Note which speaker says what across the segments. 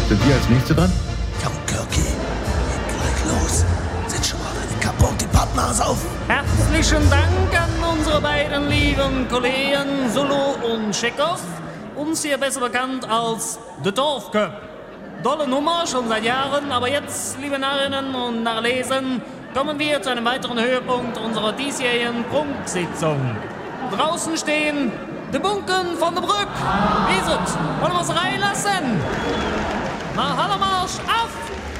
Speaker 1: Sind wir als Nächste dran?
Speaker 2: Komm, Kirky, geht gleich los. Setz schon mal deine Kappe und die Partners auf.
Speaker 3: Herzlichen Dank an unsere beiden lieben Kollegen Sulu und Tschechow, uns hier besser bekannt als The Dorfköp. Dolle Nummer, schon seit Jahren, aber jetzt, liebe Narrinnen und Narrlesen, kommen wir zu einem weiteren Höhepunkt unserer diesjährigen Prunksitzung. Draußen stehen die Bunken von der Brück. Wie ist es? Wollen wir es reinlassen? Na, Hallermarsch, auf!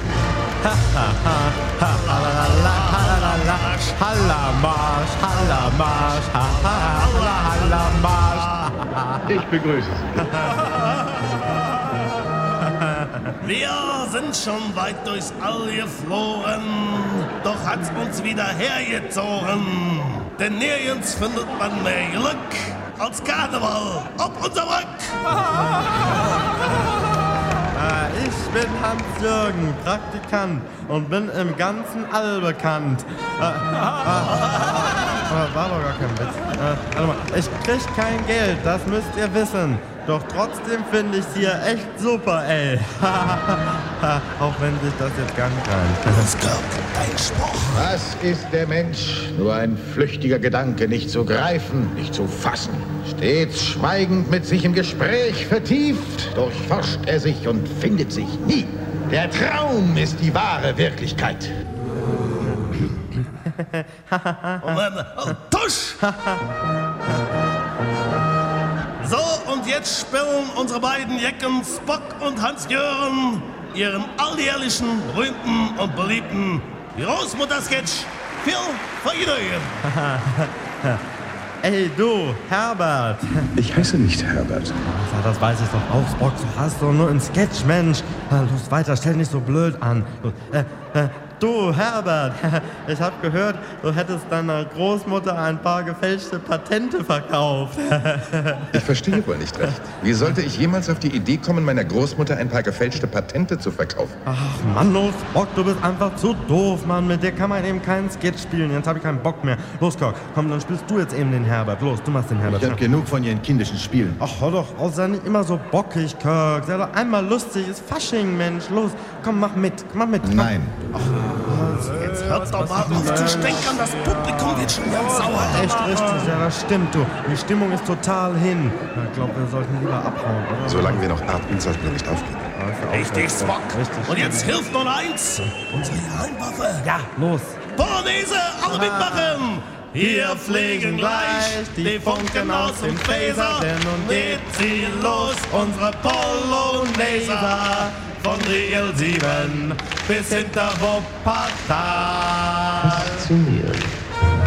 Speaker 4: Hallermarsch, Hallermarsch, Hallermarsch.
Speaker 1: Ich begrüße Sie.
Speaker 2: Wir sind schon weit durchs All geflogen, doch hat's uns wieder hergezogen. Denn nirgends findet man mehr Glück als Karneval auf unserem Rück.
Speaker 4: Ich bin Hans-Jürgen, Praktikant und bin im ganzen All bekannt. War doch gar kein Witz. Warte mal, ich krieg kein Geld, das müsst ihr wissen. Doch trotzdem finde ich hier echt super, ey. Auch wenn sich das jetzt gar nicht reimt.
Speaker 2: Los, Kirk, dein Spruch.
Speaker 1: Was ist der Mensch? Nur ein flüchtiger Gedanke, nicht zu greifen, nicht zu fassen. Stets schweigend mit sich im Gespräch vertieft, durchforscht er sich und findet sich nie. Der Traum ist die wahre Wirklichkeit.
Speaker 2: Tusch! So, und jetzt spielen unsere beiden Jecken Spock und Hans-Jörn ihren alljährlichen, berühmten und beliebten Großmutter-Sketch Viel Vergnügen.
Speaker 4: Ey, du, Herbert.
Speaker 5: Ich heiße nicht Herbert.
Speaker 4: Ja, das weiß ich doch auch, Spock. Du hast doch nur einen Sketch, Mensch. Los, weiter, stell nicht so blöd an. Los, du, Herbert, ich hab gehört, du hättest deiner Großmutter ein paar gefälschte Patente verkauft.
Speaker 5: Ich verstehe wohl nicht recht. Wie sollte ich jemals auf die Idee kommen, meiner Großmutter ein paar gefälschte Patente zu verkaufen?
Speaker 4: Ach, Mann, los, Spock, du bist einfach zu doof, Mann. Mit dir kann man eben keinen Sketch spielen. Jetzt hab ich keinen Bock mehr. Los, Kirk, komm, dann spielst du jetzt eben den Herbert. Los, du machst den Herbert.
Speaker 1: Ich hab genug von Ihren kindischen Spielen.
Speaker 4: Ach, hör doch auf, sei nicht immer so bockig, Kirk. Sei doch einmal lustig, ist Fasching, Mensch. Los, komm, mach mit, komm.
Speaker 1: Nein.
Speaker 2: Jetzt hört doch mal auf zu stänkern, das Publikum wird schon ganz sauer.
Speaker 4: Echt richtig, ja, das stimmt, du. Die Stimmung ist total hin. Ich glaube, wir sollten lieber abhauen, oder?
Speaker 5: Solange wir noch atmen, sollten wir nicht aufgeben.
Speaker 2: Richtig, Spock.
Speaker 4: Richtig.
Speaker 2: Und jetzt hilft nur eins. Unsere Geheimwaffe.
Speaker 4: Ja, los.
Speaker 2: Polonaise, alle mitmachen. Wir fliegen gleich die Funken aus dem Phaser, denn nun geht sie los, unsere Polonaise. Von Riel 7 bis hinter Wuppertal.
Speaker 5: Faszinierend.